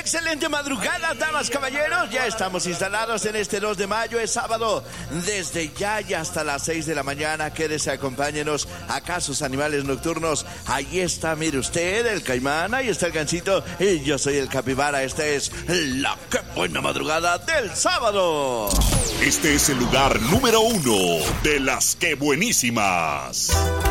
Excelente madrugada, damas, caballeros. Ya estamos instalados en este 2 de mayo, es sábado. Desde ya y hasta las 6 de la mañana, quédese, acompáñenos acá sus animales nocturnos. Ahí está, mire usted, el caimán, ahí está el gansito y yo soy el capibara. Esta es la Qué Buena Madrugada del sábado. Este es el lugar número 1 de las Qué Buenísimas.